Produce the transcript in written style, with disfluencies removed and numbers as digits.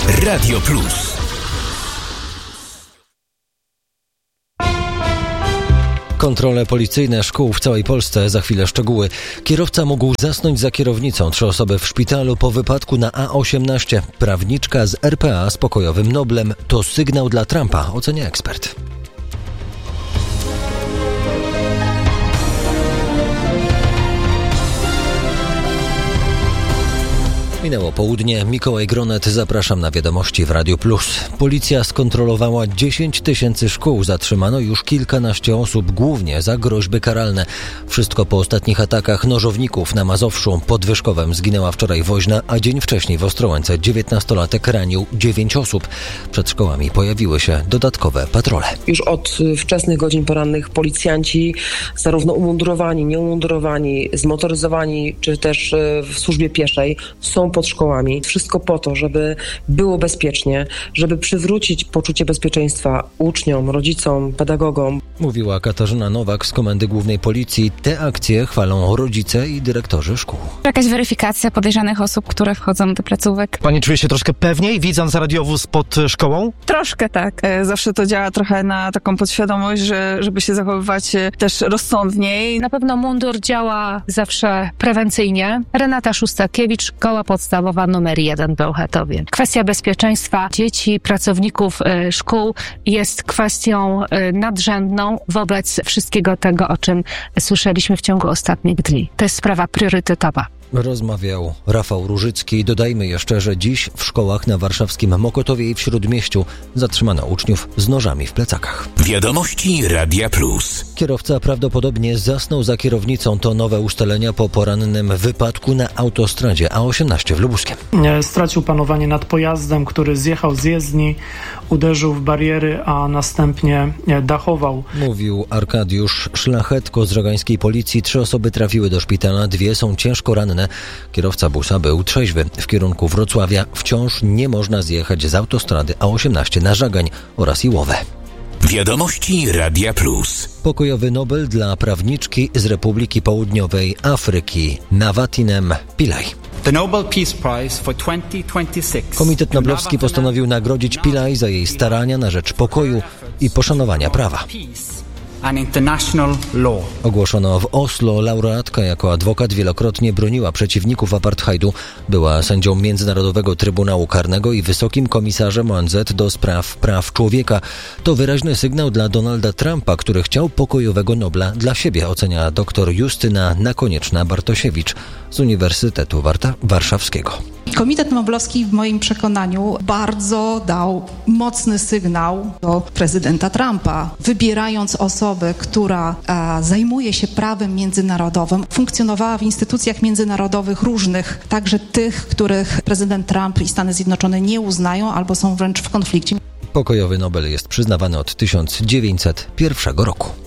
Radio Plus. Kontrole policyjne szkół w całej Polsce. Za chwilę szczegóły. Kierowca mógł zasnąć za kierownicą. 3 osoby w szpitalu po wypadku na A18. Prawniczka z RPA z pokojowym Noblem. To sygnał dla Trumpa, ocenia ekspert. Minęło południe. Mikołaj Gronet, zapraszam na wiadomości w Radiu Plus. Policja skontrolowała 10 000 szkół. Zatrzymano już kilkanaście osób, głównie za groźby karalne. Wszystko po ostatnich atakach nożowników na Mazowszu. Pod Wyszkowem zginęła wczoraj woźna, a dzień wcześniej w Ostrołęce 19-latek ranił 9 osób. Przed szkołami pojawiły się dodatkowe patrole. Już od wczesnych godzin porannych policjanci, zarówno umundurowani, nieumundurowani, zmotoryzowani, czy też w służbie pieszej, są pod szkołami. Wszystko po to, żeby było bezpiecznie, żeby przywrócić poczucie bezpieczeństwa uczniom, rodzicom, pedagogom. Mówiła Katarzyna Nowak z Komendy Głównej Policji. Te akcje chwalą rodzice i dyrektorzy szkół. Jakaś weryfikacja podejrzanych osób, które wchodzą do placówek. Pani czuje się troszkę pewniej, widząc radiowóz pod szkołą? Troszkę tak. Zawsze to działa trochę na taką podświadomość, żeby się zachowywać też rozsądniej. Na pewno mundur działa zawsze prewencyjnie. Renata Szustakiewicz, Szkoła Podstawowa nr 1 w Bełchatowie. Kwestia bezpieczeństwa dzieci, pracowników szkół jest kwestią nadrzędną wobec wszystkiego tego, o czym słyszeliśmy w ciągu ostatnich dni. To jest sprawa priorytetowa. Rozmawiał Rafał Różycki. Dodajmy jeszcze, że dziś w szkołach na warszawskim Mokotowie i w Śródmieściu zatrzymano uczniów z nożami w plecakach. Wiadomości Radia Plus. Kierowca prawdopodobnie zasnął za kierownicą. To nowe ustalenia po porannym wypadku na autostradzie A18 w Lubuskiem. Stracił panowanie nad pojazdem, który zjechał z jezdni, uderzył w bariery, a następnie dachował. Mówił Arkadiusz Szlachetko z żagańskiej policji. 3 osoby trafiły do szpitala, 2 są ciężko ranne. Kierowca busa był trzeźwy. W kierunku Wrocławia wciąż nie można zjechać z autostrady A18 na Żagań oraz Iłowe. Wiadomości Radia Plus. Pokojowy Nobel dla prawniczki z Republiki Południowej Afryki, Nawatinem Pillay. Komitet Noblowski postanowił nagrodzić Pillay za jej starania na rzecz pokoju i poszanowania prawa. Ogłoszono w Oslo. Laureatka jako adwokat wielokrotnie broniła przeciwników apartheidu. Była sędzią Międzynarodowego Trybunału Karnego i wysokim komisarzem ONZ do spraw praw człowieka. To wyraźny sygnał dla Donalda Trumpa, który chciał pokojowego Nobla dla siebie, ocenia dr Justyna Nakonieczna-Bartosiewicz z Uniwersytetu Warszawskiego. Komitet Noblowski w moim przekonaniu bardzo dał mocny sygnał do prezydenta Trumpa, wybierając osobę, która zajmuje się prawem międzynarodowym, funkcjonowała w instytucjach międzynarodowych różnych, także tych, których prezydent Trump i Stany Zjednoczone nie uznają albo są wręcz w konflikcie. Pokojowy Nobel jest przyznawany od 1901 roku.